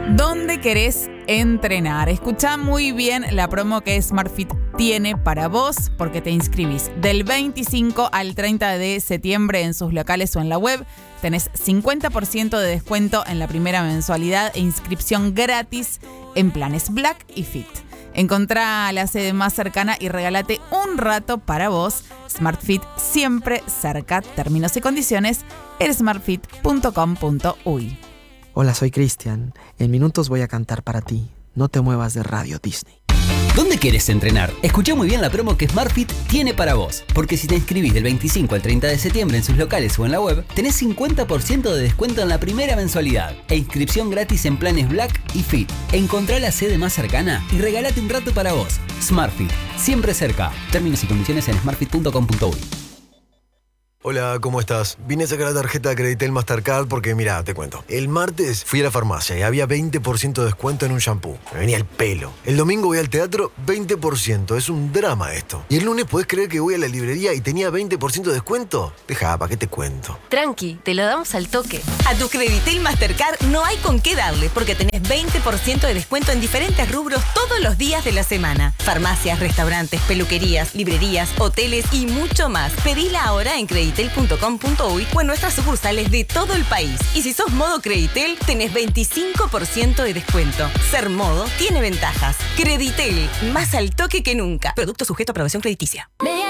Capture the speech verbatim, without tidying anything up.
¿Dónde querés entrenar? Escuchá muy bien la promo que SmartFit tiene para vos, porque te inscribís del veinticinco al treinta de septiembre en sus locales o en la web. Tenés cincuenta por ciento de descuento en la primera mensualidad e inscripción gratis en planes Black y Fit. Encontrá la sede más cercana y regálate un rato para vos. SmartFit siempre cerca. Términos y condiciones en smartfit punto com punto uy. Hola, soy Cristian. En minutos voy a cantar para ti. No te muevas de Radio Disney. ¿Dónde quieres entrenar? Escuchá muy bien la promo que SmartFit tiene para vos. Porque si te inscribís del veinticinco al treinta de septiembre en sus locales o en la web, tenés cincuenta por ciento de descuento en la primera mensualidad e inscripción gratis en planes Black y Fit. Encontrá la sede más cercana y regálate un rato para vos. SmartFit, siempre cerca. Términos y condiciones en smartfit punto com punto uy. Hola, ¿cómo estás? Vine a sacar la tarjeta de Creditel Mastercard porque, mirá, te cuento. El martes fui a la farmacia y había veinte por ciento de descuento en un shampoo. Me venía el pelo. El domingo voy al teatro, veinte por ciento. Es un drama esto. Y el lunes, ¿podés creer que voy a la librería y tenía veinte por ciento de descuento? Dejá, ¿para qué te cuento? Tranqui, te lo damos al toque. A tu Creditel Mastercard no hay con qué darle porque tenés veinte por ciento de descuento en diferentes rubros todos los días de la semana. Farmacias, restaurantes, peluquerías, librerías, hoteles y mucho más. Pedila ahora en Creditel punto com punto uy o en nuestras sucursales de todo el país. Y si sos modo Creditel, tenés veinticinco por ciento de descuento. Ser modo tiene ventajas. Creditel, más al toque que nunca. Producto sujeto a aprobación crediticia.